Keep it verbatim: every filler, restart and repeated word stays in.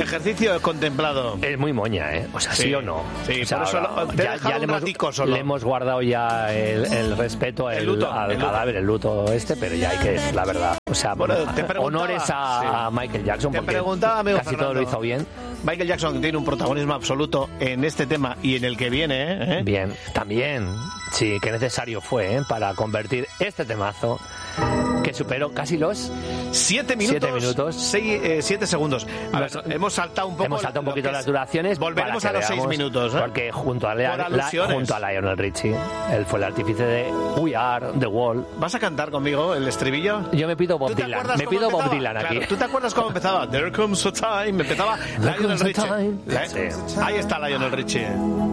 Ejercicio contemplado. Es muy moña, ¿eh? O sea, sí, sí o no. Sí, o sea, por eso lo, te ya, ya le, hemos, solo. le hemos guardado ya el, el respeto el, el luto, al el cadáver, el luto este, pero ya hay que decir la verdad. O sea, bueno, honores a, sí. a Michael Jackson, te porque preguntaba, amigo casi Fernando, todo lo hizo bien. Michael Jackson tiene un protagonismo absoluto en este tema y en el que viene, ¿eh? Bien, también, sí, qué necesario fue, ¿eh? Para convertir este temazo que superó casi los siete minutos, siete minutos. Seis, eh, siete segundos. A ver, Nos, hemos saltado un poco. Hemos saltado un poquito las duraciones. Volveremos a los veamos, seis minutos, ¿eh? Porque junto a, Lea, la, junto a Lionel Richie, él fue el artífice de We Are the Wall. ¿Vas a cantar conmigo el estribillo? Yo me pido Bob Dylan. Me pido empezaba? Bob Dylan aquí. Claro, ¿tú te acuerdas cómo empezaba? There comes a time. Empezaba Lionel Richie. Sí. Ahí está Lionel Richie.